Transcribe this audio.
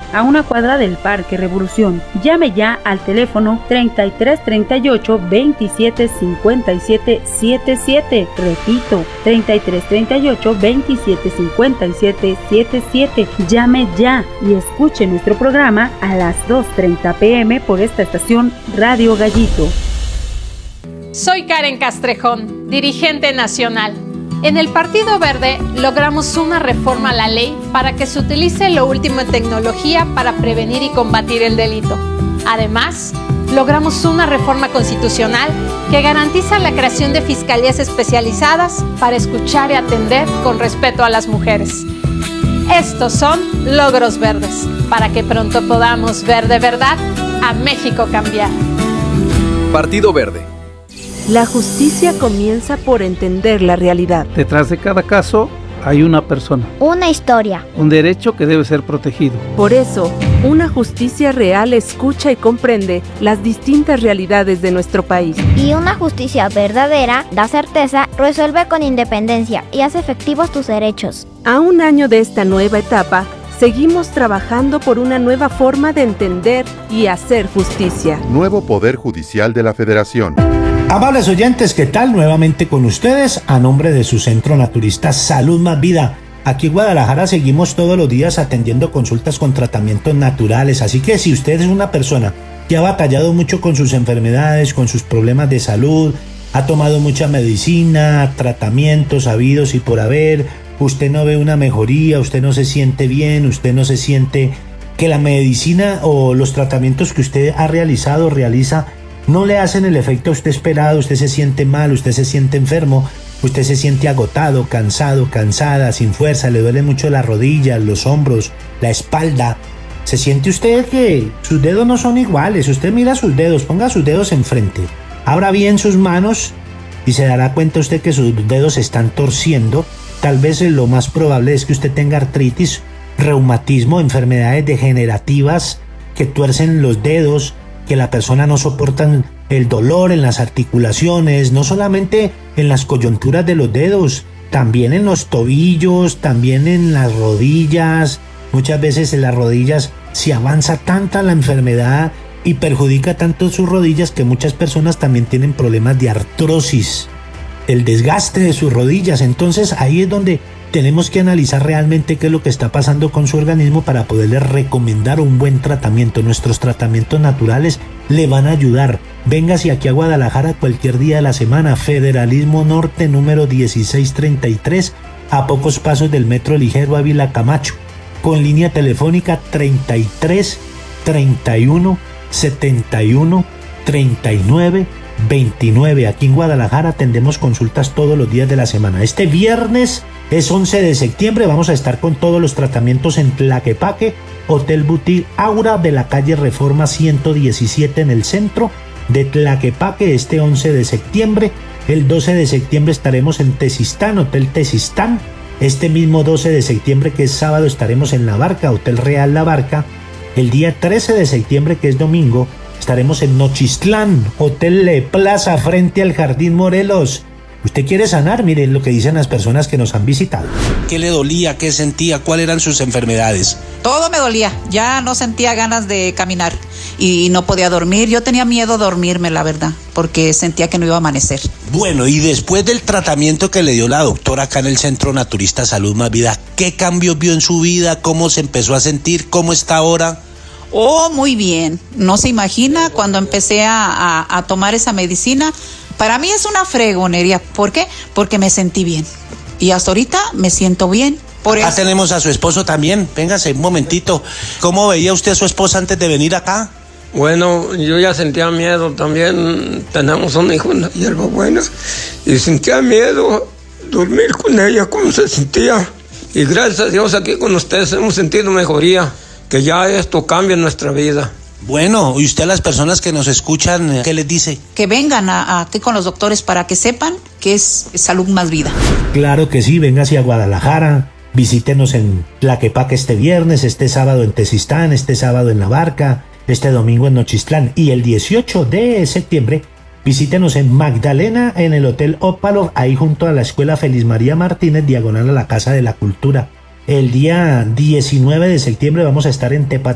a una cuadra del Parque Revolución. Llame ya al teléfono 3338 27 57 77. Repito, 3338 27 57 77. Llame ya y escuche nuestro programa a las 2:30 p.m. por esta estación Radio Gallito. Soy Karen Castrejón, dirigente nacional. En el Partido Verde logramos una reforma a la ley para que se utilice lo último en tecnología para prevenir y combatir el delito. Además, logramos una reforma constitucional que garantiza la creación de fiscalías especializadas para escuchar y atender con respeto a las mujeres. Estos son logros verdes, para que pronto podamos ver de verdad a México cambiar. Partido Verde. La justicia comienza por entender la realidad. Detrás de cada caso hay una persona. Una historia. Un derecho que debe ser protegido. Por eso, una justicia real escucha y comprende las distintas realidades de nuestro país. Y una justicia verdadera da certeza, resuelve con independencia y hace efectivos tus derechos. A un año de esta nueva etapa, seguimos trabajando por una nueva forma de entender y hacer justicia. Nuevo Poder Judicial de la Federación. Amables oyentes, ¿qué tal? Nuevamente con ustedes, a nombre de su Centro Naturista Salud Más Vida. Aquí en Guadalajara seguimos todos los días atendiendo consultas con tratamientos naturales, así que si usted es una persona que ha batallado mucho con sus enfermedades, con sus problemas de salud, ha tomado mucha medicina, tratamientos habidos y por haber, usted no ve una mejoría, usted no se siente bien, usted no se siente que la medicina o los tratamientos que usted ha realizado o realiza no le hacen el efecto a usted esperado, usted se siente mal, usted se siente enfermo, usted se siente agotado, cansado, cansada, sin fuerza, le duele mucho las rodillas, los hombros, la espalda. ¿Se siente usted que sus dedos no son iguales? Usted mira sus dedos, ponga sus dedos enfrente, abra bien sus manos y se dará cuenta usted que sus dedos se están torciendo. Tal vez lo más probable es que usted tenga artritis, reumatismo, enfermedades degenerativas que tuercen los dedos, que la persona no soporta el dolor en las articulaciones, no solamente en las coyunturas de los dedos, también en los tobillos, también en las rodillas. Muchas veces en las rodillas se avanza tanta la enfermedad y perjudica tanto sus rodillas que muchas personas también tienen problemas de artrosis, el desgaste de sus rodillas. Entonces ahí es donde tenemos que analizar realmente qué es lo que está pasando con su organismo para poderle recomendar un buen tratamiento. Nuestros tratamientos naturales le van a ayudar. Véngase aquí a Guadalajara cualquier día de la semana. Federalismo Norte número 1633, a pocos pasos del Metro Ligero Ávila Camacho, con línea telefónica 33 31 71 39 29. Aquí en Guadalajara atendemos consultas todos los días de la semana. Este viernes es 11 de septiembre, vamos a estar con todos los tratamientos en Tlaquepaque, Hotel Boutique Aura de la calle Reforma 117 en el centro de Tlaquepaque, este 11 de septiembre. El 12 de septiembre estaremos en Tezistán, Hotel Tezistán. Este mismo 12 de septiembre, que es sábado, estaremos en La Barca, Hotel Real La Barca. El día 13 de septiembre, que es domingo, estaremos en Nochistlán, Hotel Le Plaza, frente al Jardín Morelos. ¿Usted quiere sanar? Miren lo que dicen las personas que nos han visitado. ¿Qué le dolía? ¿Qué sentía? ¿Cuáles eran sus enfermedades? Todo me dolía, ya no sentía ganas de caminar y no podía dormir. Yo tenía miedo a dormirme, la verdad, porque sentía que no iba a amanecer. Bueno, y después del tratamiento que le dio la doctora acá en el Centro Naturista Salud Más Vida, ¿qué cambios vio en su vida? ¿Cómo se empezó a sentir? ¿Cómo está ahora? Oh, muy bien. No se imagina cuando empecé a tomar esa medicina. Para mí es una fregonería. ¿Por qué? Porque me sentí bien. Y hasta ahorita me siento bien. Acá tenemos a su esposo también. Véngase un momentito. ¿Cómo veía usted a su esposa antes de venir acá? Bueno, yo ya sentía miedo también. Tenemos un hijo en la hierbabuena y sentía miedo dormir con ella, cómo se sentía. Y gracias a Dios aquí con ustedes hemos sentido mejoría. Que ya esto cambia nuestra vida. Bueno, y usted a las personas que nos escuchan, ¿qué les dice? Que vengan aquí con los doctores para que sepan que es Salud Más Vida. Claro que sí, véngase a Guadalajara, visítenos en Tlaquepaque este viernes, este sábado en Tezistán, este sábado en La Barca, este domingo en Nochistlán y el 18 de septiembre visítenos en Magdalena en el Hotel Ópalo, ahí junto a la Escuela Feliz María Martínez, diagonal a la Casa de la Cultura. El día 19 de septiembre vamos a estar en Tepatitlán,